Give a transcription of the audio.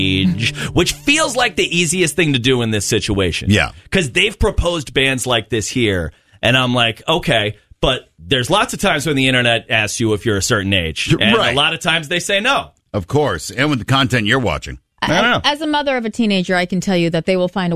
age, which feels like the easiest thing to do in this situation. Yeah. Because they've proposed bans like this here, and I'm like, okay, but there's lots of times when the internet asks you if you're a certain age, and a lot of times they say no. Of course, and with the content you're watching. As a mother of a teenager, I can tell you that they will find a